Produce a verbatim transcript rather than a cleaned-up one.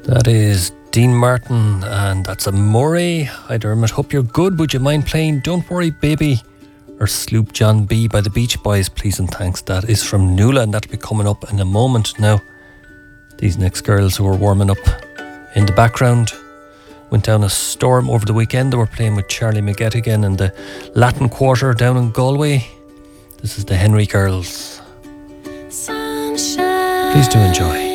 That is Dean Martin, and that's a Murray. Hi Dermot, hope you're good. Would you mind playing Don't Worry Baby or Sloop John B by the Beach Boys, please and thanks. That is from Nuala, and that'll be coming up in a moment. Now, these next girls who are warming up in the background went down a storm over the weekend. They were playing with Charlie McGett again in the Latin Quarter down in Galway. This is the Henry Girls. Sunshine. Please do enjoy.